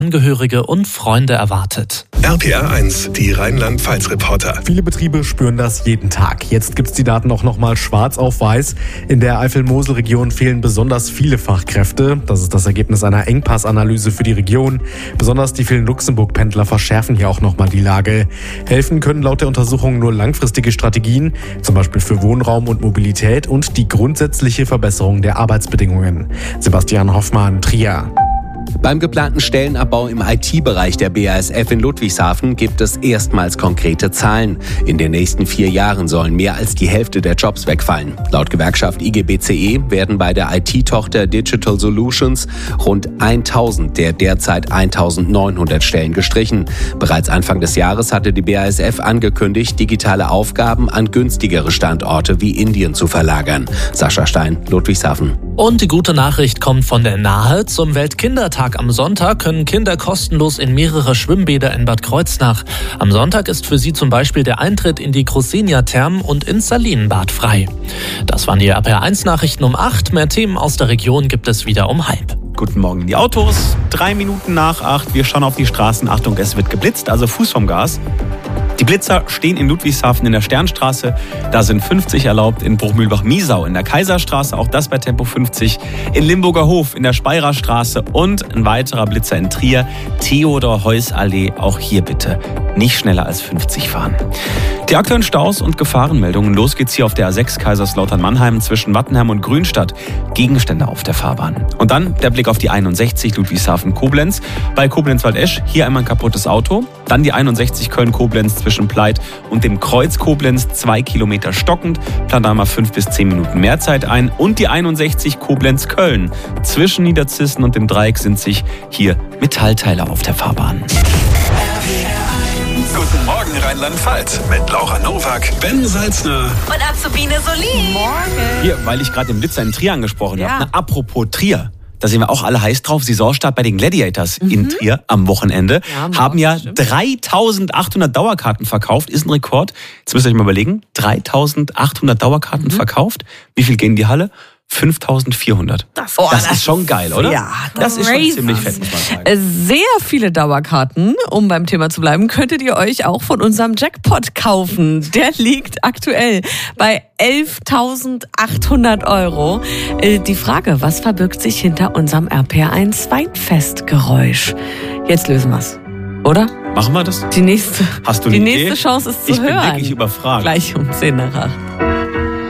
Angehörige und Freunde erwartet. RPR1, die Rheinland-Pfalz-Reporter. Viele Betriebe spüren das jeden Tag. Jetzt gibt es die Daten auch nochmal schwarz auf weiß. In der Eifel-Mosel-Region fehlen besonders viele Fachkräfte. Das ist das Ergebnis einer Engpassanalyse für die Region. Besonders die vielen Luxemburg-Pendler verschärfen hier auch nochmal die Lage. Helfen können laut der Untersuchung nur langfristige Strategien, zum Beispiel für Wohnraum und Mobilität und die grundsätzliche Verbesserung der Arbeitsbedingungen. Sebastian Hoffmann, Trier. Beim geplanten Stellenabbau im IT-Bereich der BASF in Ludwigshafen gibt es erstmals konkrete Zahlen. In den nächsten 4 Jahren sollen mehr als die Hälfte der Jobs wegfallen. Laut Gewerkschaft IG-BCE werden bei der IT-Tochter Digital Solutions rund 1000 der derzeit 1900 Stellen gestrichen. Bereits Anfang des Jahres hatte die BASF angekündigt, digitale Aufgaben an günstigere Standorte wie Indien zu verlagern. Sascha Stein, Ludwigshafen. Und die gute Nachricht kommt von der Nahe. Zum Weltkindertag am Sonntag können Kinder kostenlos in mehrere Schwimmbäder in Bad Kreuznach. Am Sonntag ist für sie zum Beispiel der Eintritt in die Crosenia-Thermen und ins Salinenbad frei. Das waren die RPR1-Nachrichten um 8. Mehr Themen aus der Region gibt es wieder um 7:30. Guten Morgen in die Autos. 3 Minuten nach 8. Wir schauen auf die Straßen. Achtung, es wird geblitzt, also Fuß vom Gas. Die Blitzer stehen in Ludwigshafen in der Sternstraße. Da sind 50 erlaubt. In Bruchmühlbach-Miesau in der Kaiserstraße, auch das bei Tempo 50. In Limburger Hof in der Speyerer Straße und ein weiterer Blitzer in Trier, Theodor-Heuss-Allee. Auch hier bitte nicht schneller als 50 fahren. Die aktuellen Staus und Gefahrenmeldungen. Los geht's hier auf der A6 Kaiserslautern-Mannheim zwischen Wattenheim und Grünstadt. Gegenstände auf der Fahrbahn. Und dann der Blick auf die 61 Ludwigshafen-Koblenz. Bei Koblenz-Waldesch hier einmal ein kaputtes Auto. Dann die 61 Köln-Koblenz zwischen Pleit und dem Kreuz Koblenz, 2 Kilometer stockend. Plant einmal 5 bis 10 Minuten mehr Zeit ein. Und die 61 Koblenz-Köln. Zwischen Niederzissen und dem Dreieck sind sich hier Metallteile auf der Fahrbahn. Guten Morgen Rheinland-Pfalz mit Laura Nowak, Ben Salzner und Azubine Solin. Morgen. Hier, weil ich gerade den Blitzer in Trier angesprochen habe. Na, apropos Trier. Da sind wir auch alle heiß drauf. Saisonstart bei den Gladiators in Trier am Wochenende. Haben ja 3.800 Dauerkarten verkauft. Ist ein Rekord. Jetzt müsst ihr euch mal überlegen. 3.800 Dauerkarten verkauft. Wie viel gehen in die Halle? 5.400. Das ist schon geil, oder? Ja, das ist schon ziemlich fett, muss man sagen. Sehr viele Dauerkarten, um beim Thema zu bleiben, könntet ihr euch auch von unserem Jackpot kaufen. Der liegt aktuell bei 11.800 Euro. Die Frage, was verbirgt sich hinter unserem RPR1 Weinfestgeräusch? Jetzt lösen wir's, oder? Machen wir das? Die nächste Hast du eine Die Idee? nächste Chance ist zu hören. Ich bin wirklich überfragt. Gleich um 10 nach 8.